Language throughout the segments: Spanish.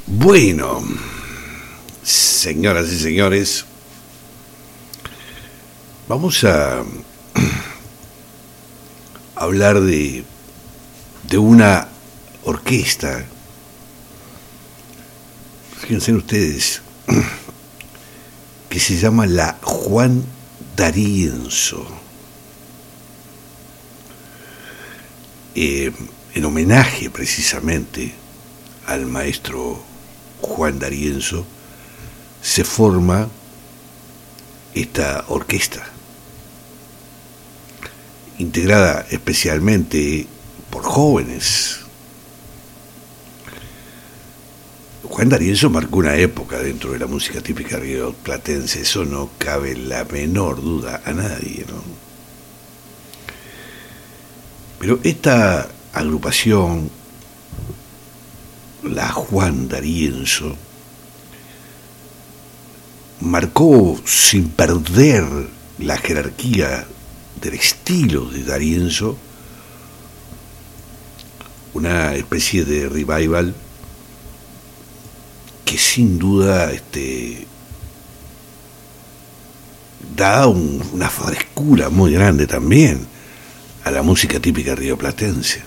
Bueno, señoras y señores, vamos a hablar de una orquesta. Fíjense ustedes, que se llama la Juan D'Arienzo, en homenaje precisamente al maestro Juan D'Arienzo se forma esta orquesta, integrada especialmente por jóvenes. Juan D'Arienzo marcó una época dentro de la música típica rioplatense, eso no cabe la menor duda a nadie, ¿no? Pero esta agrupación, la Juan D'Arienzo, marcó, sin perder la jerarquía del estilo de D'Arienzo, una especie de revival que sin duda da una frescura muy grande también a la música típica rioplatense.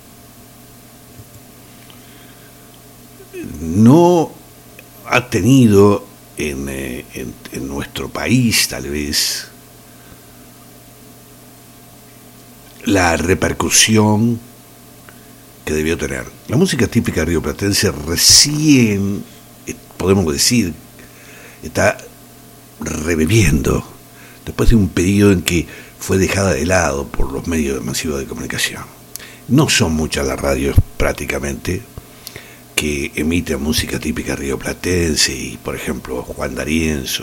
No ha tenido en nuestro país, tal vez, la repercusión que debió tener. La música típica rioplatense recién, podemos decir, está reviviendo después de un periodo en que fue dejada de lado por los medios masivos de comunicación. No son muchas las radios prácticamente que emiten música típica rioplatense, y por ejemplo Juan D'Arienzo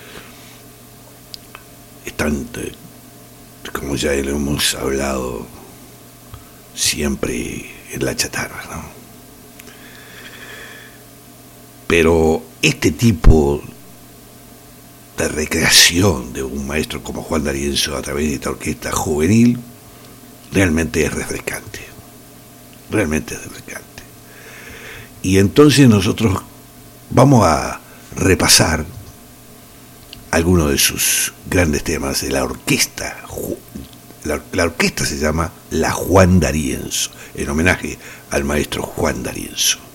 están, como ya lo hemos hablado, siempre en la chatarra, ¿no? Pero este tipo de recreación de un maestro como Juan D'Arienzo a través de esta orquesta juvenil realmente es refrescante, realmente es refrescante. Y entonces nosotros vamos a repasar algunos de sus grandes temas de la orquesta. La orquesta se llama La Juan D'Arienzo, en homenaje al maestro Juan D'Arienzo.